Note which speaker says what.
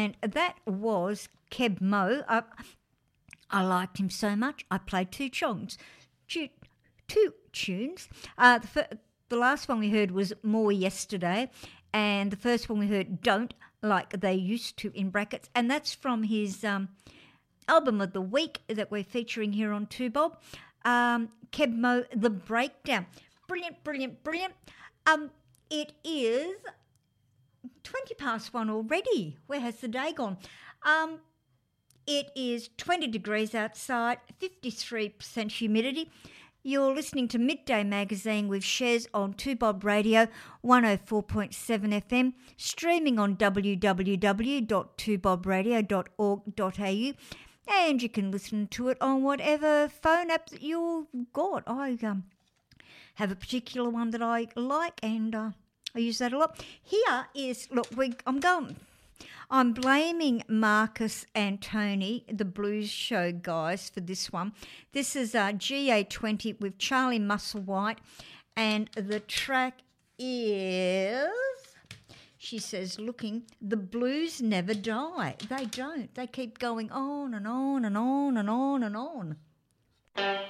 Speaker 1: and that was Keb Mo. I liked him so much, I played two tunes. The last one we heard was More Yesterday, and the first one we heard Don't, Like They Used To, in brackets, and that's from his album of the week that we're featuring here on 2Bob. Keb Mo, The Breakdown. Brilliant, brilliant, brilliant. It is 20 past 1 already. Where has the day gone? It is 20 degrees outside, 53% humidity. You're listening to Midday Magazine with Shez on 2Bob Radio, 104.7 FM, streaming on www.2bobradio.org.au, and you can listen to it on whatever phone app that you've got. I have a particular one that I like, and I use that a lot. Here is, look, I'm blaming Marcus and Tony, the Blues Show guys, for this one. This is GA20 with Charlie Musselwhite, and the track is, she says, looking, The Blues Never Die. They don't. They keep going on and on and on and on and on.